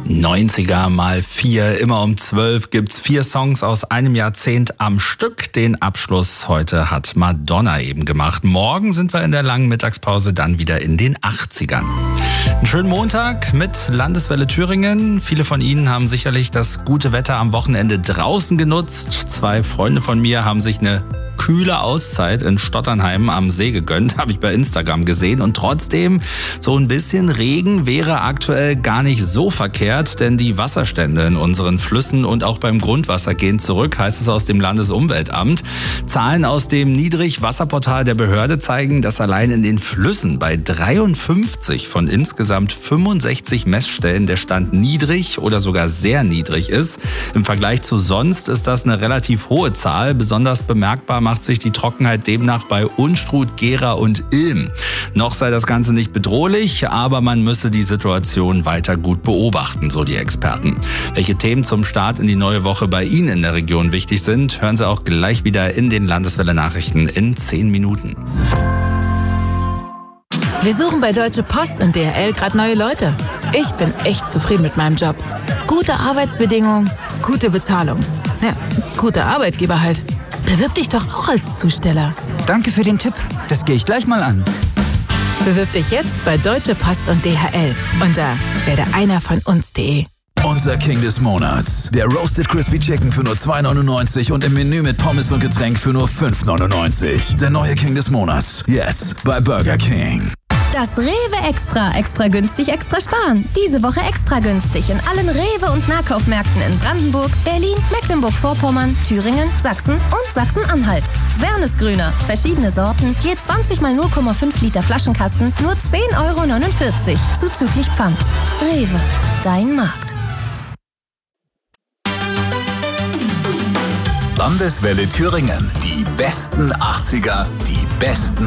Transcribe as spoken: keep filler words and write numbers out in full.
neunziger mal vier, immer um zwölf gibt's vier Songs aus einem Jahrzehnt am Stück. Den Abschluss heute hat Madonna eben gemacht. Morgen sind wir in der langen Mittagspause dann wieder in den achtzigern. Einen schönen Montag mit Landeswelle Thüringen. Viele von Ihnen haben sicherlich das gute Wetter am Wochenende draußen genutzt. Zwei Freunde von mir haben sich eine kühle Auszeit in Stotternheim am See gegönnt, habe ich bei Instagram gesehen. Und trotzdem, so ein bisschen Regen wäre aktuell gar nicht so verkehrt, denn die Wasserstände in unseren Flüssen und auch beim Grundwasser gehen zurück, heißt es aus dem Landesumweltamt. Zahlen aus dem Niedrigwasserportal der Behörde zeigen, dass allein in den Flüssen bei dreiundfünfzig von insgesamt fünfundsechzig Messstellen der Stand niedrig oder sogar sehr niedrig ist. Im Vergleich zu sonst ist das eine relativ hohe Zahl. Besonders bemerkbar macht sich die Trockenheit demnach bei Unstrut, Gera und Ilm. Noch sei das Ganze nicht bedrohlich, aber man müsse die Situation weiter gut beobachten, so die Experten. Welche Themen zum Start in die neue Woche bei Ihnen in der Region wichtig sind, hören Sie auch gleich wieder in den Landeswelle-Nachrichten in zehn Minuten. Wir suchen bei Deutsche Post und D H L gerade neue Leute. Ich bin echt zufrieden mit meinem Job. Gute Arbeitsbedingungen, gute Bezahlung. Ja, gute Arbeitgeber halt. Bewirb dich doch auch als Zusteller. Danke für den Tipp. Das gehe ich gleich mal an. Bewirb dich jetzt bei Deutsche Post und D H L unter werde einer von uns punkt de. Unser King des Monats. Der Roasted Crispy Chicken für nur zwei neunundneunzig und im Menü mit Pommes und Getränk für nur fünf neunundneunzig. Der neue King des Monats. Jetzt bei Burger King. Das Rewe Extra. Extra günstig, extra sparen. Diese Woche extra günstig in allen Rewe- und Nahkaufmärkten in Brandenburg, Berlin, Mecklenburg-Vorpommern, Thüringen, Sachsen und Sachsen-Anhalt. Wernesgrüner. Verschiedene Sorten. Je zwanzig mal null Komma fünf Liter Flaschenkasten. Nur zehn Euro neunundvierzig. Zuzüglich Pfand. Rewe. Dein Markt. Landeswelle Thüringen. Die besten achtziger, die besten